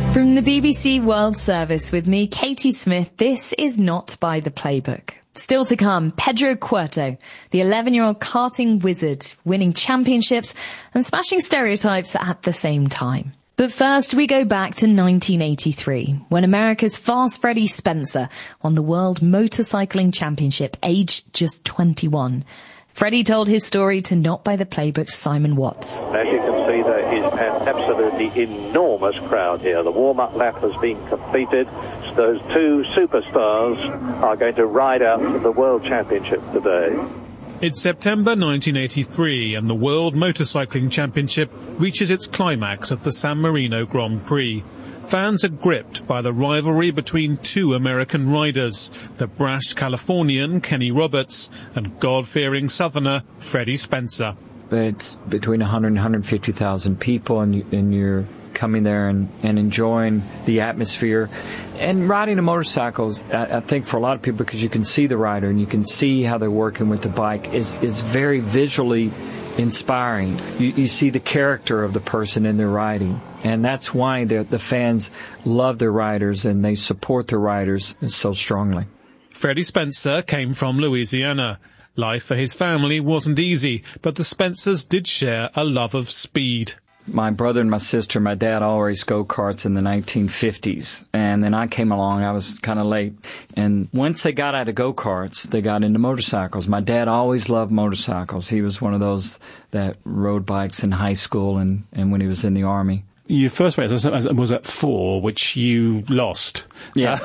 From the BBC World Service with me, Katie Smith, this is Not by the Playbook. Still to come, Pedro Cuerto, the 11-year-old karting wizard, winning championships and smashing stereotypes at the same time. But first, we go back to 1983, when America's Fast Freddie Spencer won the World Motorcycling Championship, aged just 21. Freddie told his story to Not by the Playbook's Simon Watts. As you can see, there is an absolutely enormous crowd here. The warm-up lap has been completed. Those two superstars are going to ride out to the World Championship today. It's September 1983 and the World Motorcycling Championship reaches its climax at the San Marino Grand Prix. Fans are gripped by the rivalry between two American riders, the brash Californian Kenny Roberts and God-fearing Southerner Freddie Spencer. It's between 100 and 150,000 people, and you're coming there and enjoying the atmosphere. And riding a motorcycle, I think for a lot of people, because you can see the rider and you can see how they're working with the bike, is very visually inspiring. You see the character of the person in their riding. And that's why the fans love their riders and they support their riders so strongly. Freddie Spencer came from Louisiana. Life for his family wasn't easy, but the Spencers did share a love of speed. My brother and my sister, my dad all raced go-karts in the 1950s. And then I came along, I was kind of late. And once they got out of go-karts, they got into motorcycles. My dad always loved motorcycles. He was one of those that rode bikes in high school and when he was in the Army. Your first race was at 4, which you lost. Yeah.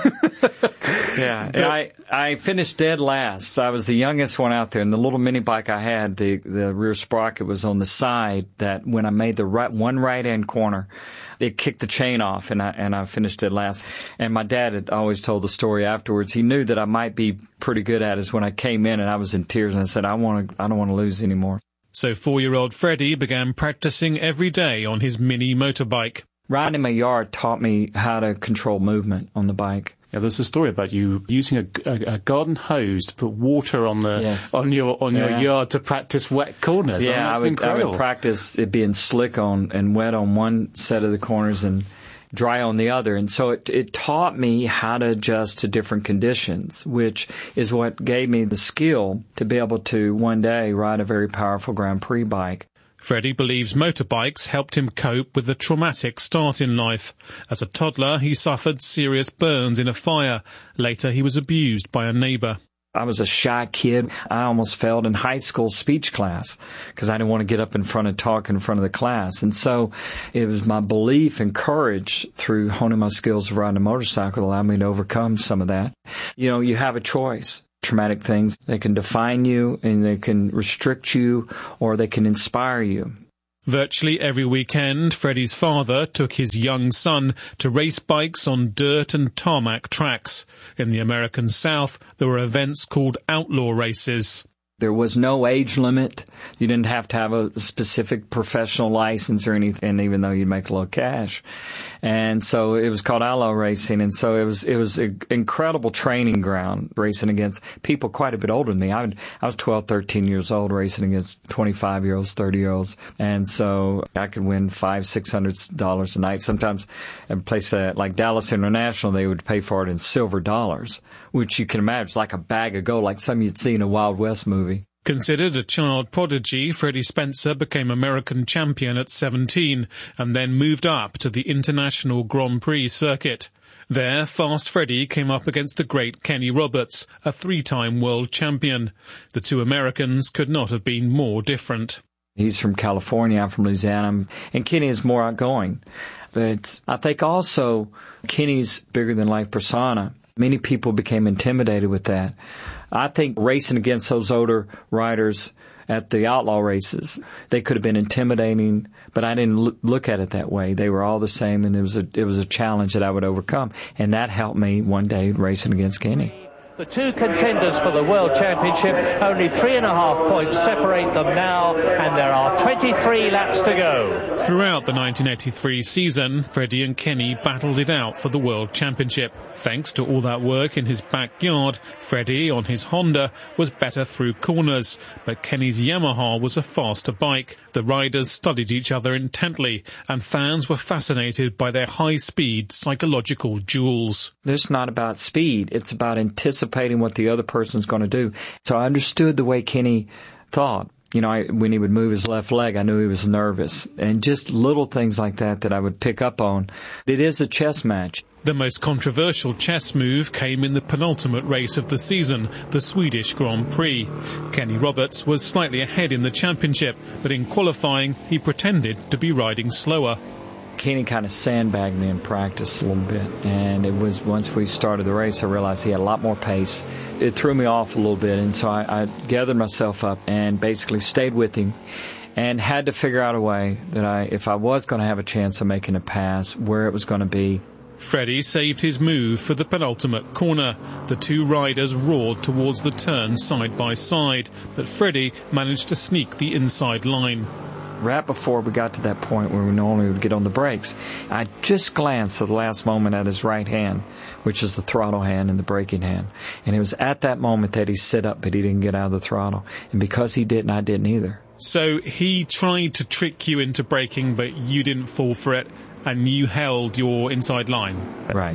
Yeah. And I finished dead last. I was the youngest one out there, and the little mini bike I had, the rear sprocket was on the side that when I made the one right-hand corner, it kicked the chain off, and I finished dead last. And my dad had always told the story afterwards. He knew that I might be pretty good at it when I came in, and I was in tears, and I said, I don't want to lose anymore. So 4-year-old Freddie began practicing every day on his mini motorbike. Riding in my yard taught me how to control movement on the bike. Yeah, there's a story about you using a garden hose to put water on your yard to practice wet corners. Yeah, I would practice it being slick and wet on one set of the corners and dry on the other. And so it taught me how to adjust to different conditions, which is what gave me the skill to be able to one day ride a very powerful Grand Prix bike. Freddie believes motorbikes helped him cope with the traumatic start in life. As a toddler, he suffered serious burns in a fire. Later, he was abused by a neighbor. I was a shy kid. I almost failed in high school speech class because I didn't want to get up in front and talk in front of the class. And so it was my belief and courage through honing my skills of riding a motorcycle that allowed me to overcome some of that. You have a choice. Traumatic things, they can define you and they can restrict you or they can inspire you. Virtually every weekend, Freddie's father took his young son to race bikes on dirt and tarmac tracks. In the American South, there were events called outlaw races. There was no age limit. You didn't have to have a specific professional license or anything, even though you'd make a little cash. And so it was called outlaw racing. And so it was an incredible training ground, racing against people quite a bit older than me. I was 12, 13 years old, racing against 25-year-olds, 30-year-olds. And so I could win $500, $600 a night. Sometimes at a place like Dallas International, they would pay for it in silver dollars, which you can imagine is like a bag of gold, like something you'd see in a Wild West movie. Considered a child prodigy, Freddie Spencer became American champion at 17 and then moved up to the International Grand Prix circuit. There, Fast Freddie came up against the great Kenny Roberts, a 3-time world champion. The two Americans could not have been more different. He's from California, I'm from Louisiana, and Kenny is more outgoing. But I think also Kenny's bigger-than-life persona. Many people became intimidated with that. I think racing against those older riders at the outlaw races, they could have been intimidating, but I didn't look at it that way. They were all the same, and it was a challenge that I would overcome. And that helped me one day racing against Kenny. The two contenders for the World Championship, only 3.5 points separate them now, and there are 23 laps to go. Throughout the 1983 season, Freddie and Kenny battled it out for the World Championship. Thanks to all that work in his backyard, Freddie, on his Honda, was better through corners, but Kenny's Yamaha was a faster bike. The riders studied each other intently, and fans were fascinated by their high-speed psychological duels. It's not about speed, it's about anticipating what the other person's going to do. So I understood the way Kenny thought. You know, when he would move his left leg, I knew he was nervous. And just little things like that I would pick up on. It is a chess match. The most controversial chess move came in the penultimate race of the season, the Swedish Grand Prix. Kenny Roberts was slightly ahead in the championship, but in qualifying, he pretended to be riding slower. Kenny kind of sandbagged me in practice a little bit, and it was once we started the race I realized he had a lot more pace. It threw me off a little bit, and so I gathered myself up and basically stayed with him and had to figure out a way that if I was going to have a chance of making a pass, where it was going to be. Freddie saved his move for the penultimate corner. The two riders roared towards the turn side by side, but Freddie managed to sneak the inside line. Right before we got to that point where we normally would get on the brakes, I just glanced at the last moment at his right hand, which is the throttle hand and the braking hand. And it was at that moment that he sit up, but he didn't get out of the throttle. And because he didn't, I didn't either. So he tried to trick you into braking, but you didn't fall for it, and you held your inside line. Right.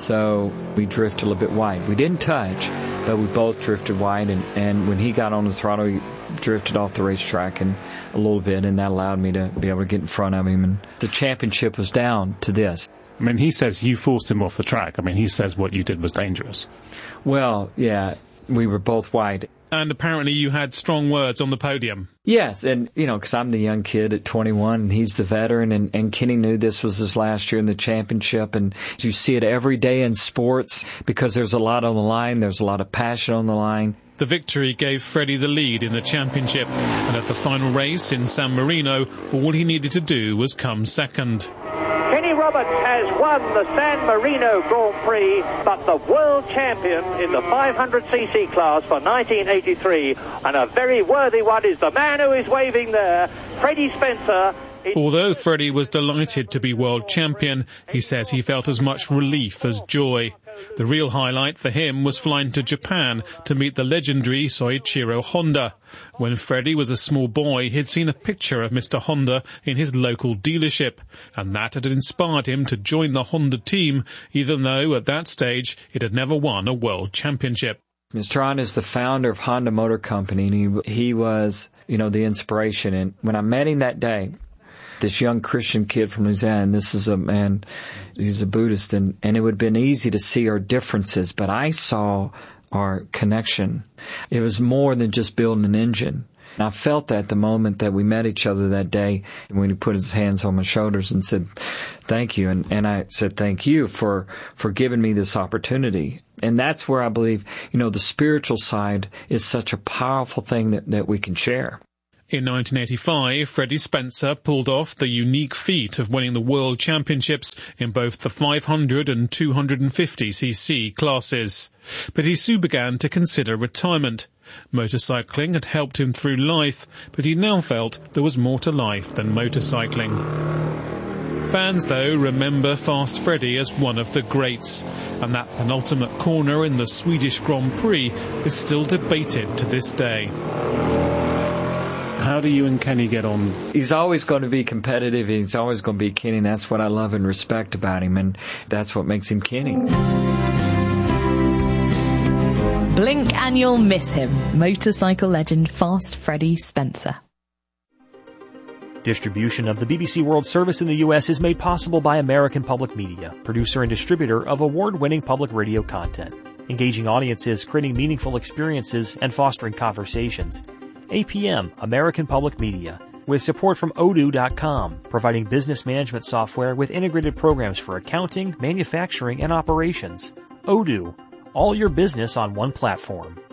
So we drifted a little bit wide. We didn't touch, but we both drifted wide, and when he got on the throttle, he drifted off the racetrack and a little bit, and that allowed me to be able to get in front of him. And the championship was down to this. I mean, he says you forced him off the track. I mean, he says what you did was dangerous. Well, yeah, we were both wide. And apparently you had strong words on the podium. Yes, and, you know, because I'm the young kid at 21, and he's the veteran, and Kenny knew this was his last year in the championship, and you see it every day in sports because there's a lot on the line, there's a lot of passion on the line. The victory gave Freddie the lead in the championship, and at the final race in San Marino, all he needed to do was come second. Kenny Roberts has won the San Marino Grand Prix, but the world champion in the 500cc class for 1983, and a very worthy one, is the man who is waving there, Freddie Spencer. Although Freddie was delighted to be world champion, he says he felt as much relief as joy. The real highlight for him was flying to Japan to meet the legendary Soichiro Honda. When Freddie was a small boy, he'd seen a picture of Mr. Honda in his local dealership, and that had inspired him to join the Honda team, even though at that stage it had never won a world championship. Mr. Honda is the founder of Honda Motor Company, and he was, you know, the inspiration. And when I met him that day, this young Christian kid from Louisiana, and this is a man, he's a Buddhist, and it would have been easy to see our differences, but I saw our connection. It was more than just building an engine. And I felt that the moment that we met each other that day, when he put his hands on my shoulders and said, thank you. And I said, thank you for giving me this opportunity. And that's where I believe, you know, the spiritual side is such a powerful thing that we can share. In 1985, Freddie Spencer pulled off the unique feat of winning the World Championships in both the 500 and 250cc classes. But he soon began to consider retirement. Motorcycling had helped him through life, but he now felt there was more to life than motorcycling. Fans, though, remember Fast Freddie as one of the greats, and that penultimate corner in the Swedish Grand Prix is still debated to this day. How do you and Kenny get on? He's always going to be competitive. He's always going to be Kenny. And that's what I love and respect about him. And that's what makes him Kenny. Blink and you'll miss him. Motorcycle legend Fast Freddie Spencer. Distribution of the BBC World Service in the U.S. is made possible by American Public Media, producer and distributor of award-winning public radio content, engaging audiences, creating meaningful experiences, and fostering conversations. APM, American Public Media, with support from Odoo.com, providing business management software with integrated programs for accounting, manufacturing, and operations. Odoo, all your business on one platform.